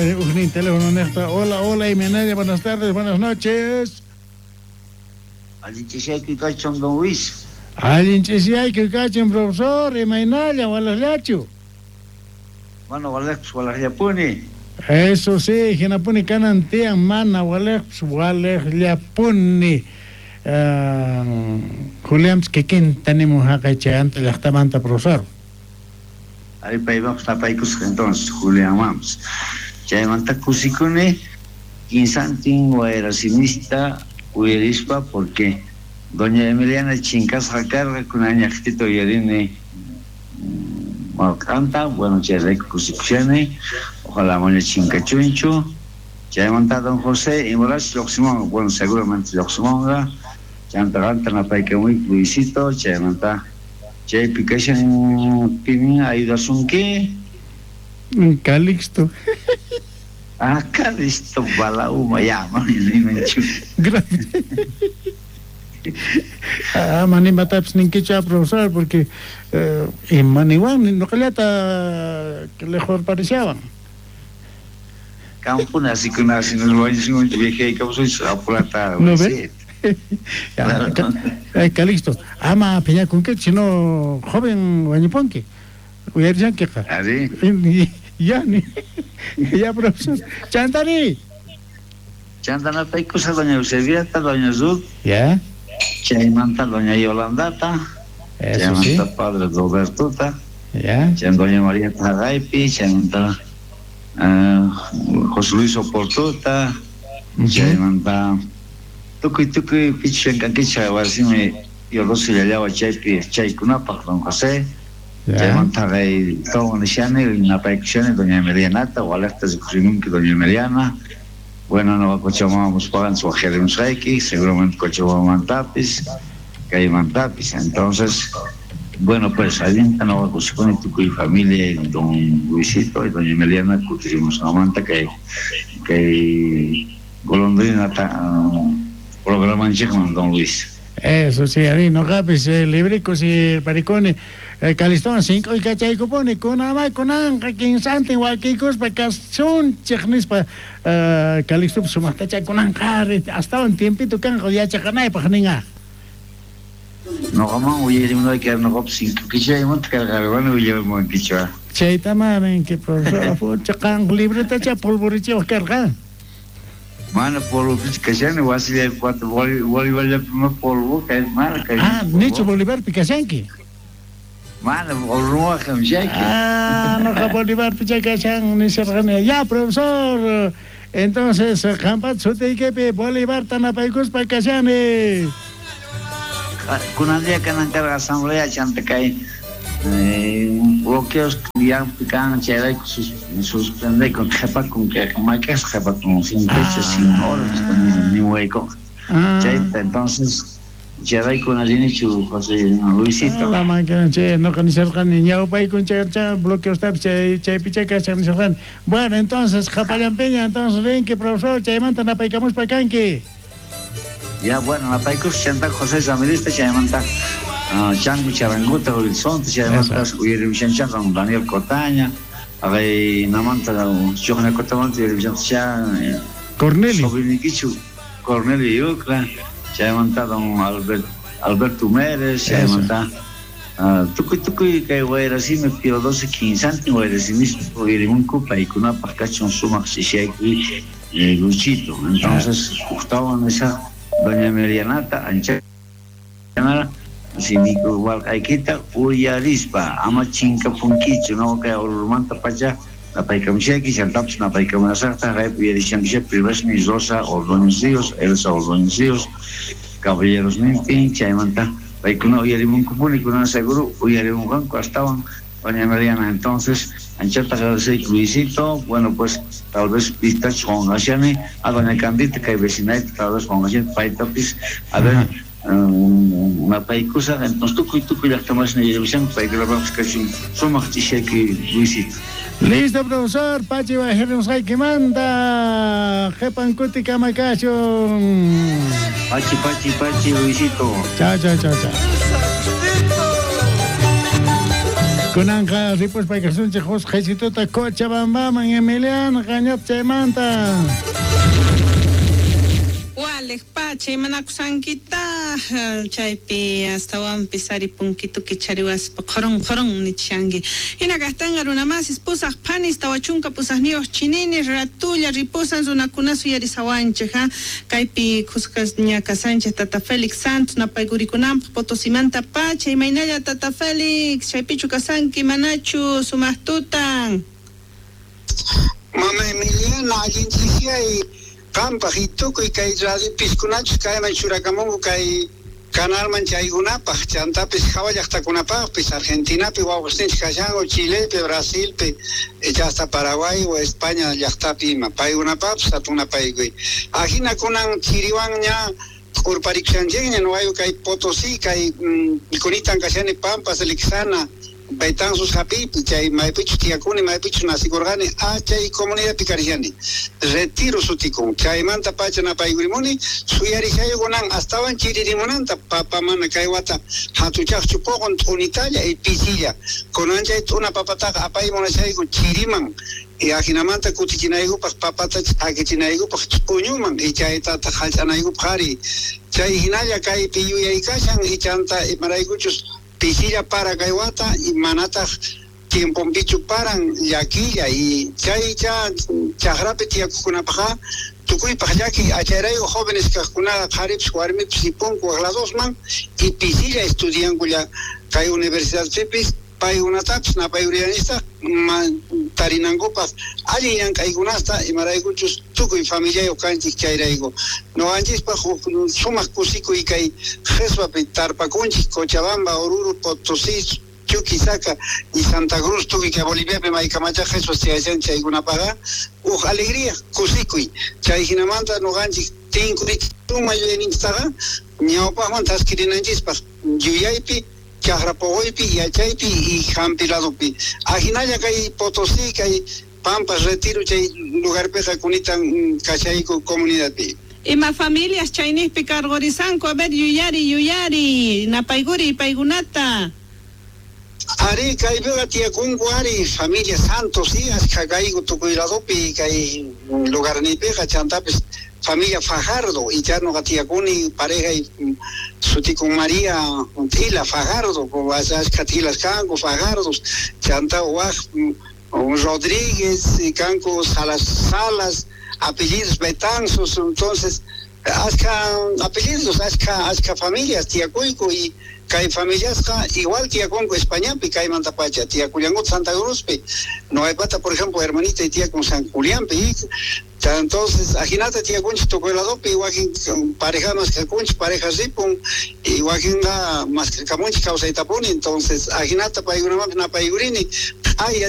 Un teléfono nesta. Hola, hola, Imenaria, buenas tardes, buenas noches. Alinchishayki kachon don Luis. Alinchishayki kachon profesor, Imenaria, Walasllachu. Bueno, Walex, Walasyapuni. Eso sí, Hinapuni Kanantian, Mana, Walex, Walasyapuni. Julián, que quién tenemos acá ante la estamanta profesor. Ahí vamos a paicos entonces, Julián, vamos. Ya manta cusikune, quinsantin o erasimista, uyerispa, porque doña Emiliana Chincas Jacarra con añajtito yerine canta, bueno, ya de cusicusiane, ojalá moña chincachuncho, ya manta don José, y moras Yoximón, bueno, seguramente Yoximonga, ya manta na paica muy Luisito, ya manta. Chay picación pinin ayudasun que Calixto. Calixto balau mayama ni menchu. Gracias. Mani mataps ninkicha profesor porque en Maniwan no caleta que mejor parecían. Campo así que nací en el valle sin vieja y causa apurata. ¿No ves? Calixto, ama peña con que chino joven guañiponque. Uyar ya que ja. ¿Así? Ya ni. Ya profesor. Chantani. Chantana paicosa doña Eusebia, doña Zul. Ya. Chaimanta doña Yolandata. Chaimanta padre Robertota. Ya. Doña María Tagaipi, chaimanta José Luis Oportota. Chaimanta Tukuy pichan kankicha wasime yo rosi le llava chay kunapa don José. Ya montagay todo nishane na paikshane doña Emilianata o alertas de Kusimun que doña Emiliana. Bueno, no cochamos pagan su ajedrez reiki, seguramente cochamos mantapis, que hay mantapis. Entonces, bueno, pues ahí no va con Tukuy familia don Luisito y doña Emiliana cutimos una manta que golondrina programan con don Luis. Eso sí, ahí no capes, libricos y paricone, calistón, 5 y cachay cupone, con ama, con anja, quien sante, igual que cospa, son checnis pa, calisto, sumatacha con anja, hasta un tiempito canjo, ya chacanay, pajaninga. No, como oye, uno hay que no cop 5, que ya hay un cargano y yo muy quichua. Chaita mamen, que profesor, fue chacan, libreta, chapolboriche, o carga. Mano, polvo, Picasenque, Guasilia, 4, Bolívar, el primer polvo, que es malo. Nicho Bolívar, Picasenque. Mano, Bolívar, Picasenque. No, Bolívar, Picasenque, ni se regaña. Ya, profesor. Entonces, Campat, Soteikepe, Bolívar, Tanapaicos, Picasenque. Con un día que no encarga asamblea, Chantecay. Bloqueos que ya pican chévere suspende con jefa con que marcas jefa con sin pecho sin horas ni hueco entonces chévere con el inicio José Luisito la máquina che no can ser kan niño pai con chercha bloqueos tap che picha que se han bueno entonces Japayan Peña entonces ven que profesor che manta na paicamos pa canque ya bueno la paicos Santa José Samirista che manta Changu Charanguta Wilson, Chamantas, Uyerim Shanchan, Daniel Cotaña, Ave Namanta, Johanna Cotamante, Chan, Cornelio, Sobriniquichu, Cornelio Yucla, Chamanta, don Alberto Mérez, Chamanta, Tucuy, que voy a decir, me pido 12, 15 años, voy a decir, Uyerim un cupa y con una parcacha un suma, si Sheki, Luchito. Entonces, Gustavo en esa, doña Emilianata, Ancha. Si micro igual hay quita uyarispa ama chinka punkichu no que ormanta pacha la paicamche que se taps na paicamasa rep y edición que privas mis rosa organizados elsa organizados caballeros mintin chaimanta paicuno uyarimun kupuni kuna seguro uyarimun banco estaban doña Mariana entonces anchata de Luisito bueno pues tal vez pistas con Asiane a doña Candita que vecina tal vez con Asiane paitapis a ver una paicusa entonces tú ya estamos en la televisión para que lo vamos que somos que Luisito. Listo, profesor. Pachi Bajeros hay que manda. Jepan Cuti Camacacho. Pachi, Luisito. Chao. Kunanga ripos paikasun chejos Jesituta Cochabamba man Emiliano Cañot Chemanta. Wales pache manakusankita chaypi hasta pisari punquito que chariwas corón ni changi ina gastanga una más esposas panis tawachunka pusas nios chinines ratulla riposan una kunasu yarisawanche ha kaipi kuskas ñaka Sánchez tata Félix Santos na paigurikunam potosimanta pache mainaya tata Félix chaypichu kasanki manachu sumastutan mama Emiliana agencia y Campa hituko kai radio piskunach kai manchurakamongo kai canal manchaigunapa chanta pis hawajasta kunapa pis Argentina pe wawsnich kashango Chile pe Brasil pe ya hasta Paraguay o España ya está pima paigunapa satuna paigui ajina kunan chiriwanya urpariksanjene no ayo kai Potosí kai ikonitan kashane Pampas Lixana Baitan sus hapipi, chay maipichu tiakuni, maipichu nasigorgani, chay comunidad picariani. Retiro su ticum, chay manta pacha na paigurimuni, suyari chayo gonan, estaban chiririmonanta, papa mana kaiwata, hatuchak chupokon, unitalia y pisilla. Con ancha una papataca, apay mona chaygo chiriman. Y ajinamanta kutichinaigu pas papata, akichinaigu pas puñuman, y chay tata halchanaigu pari. Chay hinaya kai piyuya y kashan, y chanta, y maraiguchus. Pisilla para Kaiwata y Manata tiempo bichu paran yaquilla y chay chagrape tiakunapaja tukuy pajaki acharayo jóvenes kakuna harip swarmi psipon las man y Pisilla estudian cuya kay universidad chipis pay una taps na payurianista tarinangopas aliyan kaygunasta y marayguchus tukuy familia yo kanchik chayraygo no anchis pa sumas kusiko y kay jeswa tarpakunchik Cochabamba Oruro Potosí Chuquisaca y Santa Cruz tukuy que Bolivia pe maikamacha jeswa siaisen chaygunapaga alegría kusiko y chayhinamanta no ganchik tinkurik tumayo en Instagram ñawpa man taskirinanchis pa yuyaypi Chahrapogoipi, Yachaypi y Jampiladopi. Ajinaya kay Potosí, kay Pampas, Retiro, chay lugar peja kunitan kachayko comunidad pi. Y más familias chainis picargorizanco, a ver, yuyari, napaiguri, paigunata. Ari, kay vega tiakungu ari, familia Santos, hijas, kagaigo tukuiradopi, kay lugar ni peja, chantapes. Familia Fajardo y ya no gatiacuni pareja y suti con María Tila Fajardo con vasas catilas canco Fajardos chanta Rodríguez y canco Salas apellidos betanzos entonces apellidos asca familias tiacuico y hay familias igual tía Congo España y hay mantapacha tía Culiango Santa Cruz no hay pata por ejemplo hermanita y tía con San Julián entonces ajinata tía Conchi tocó el adope igual que pareja más que Conchi pareja Zipun igual que más que Camonchi causa y tapón entonces ajinata para una paigurini ay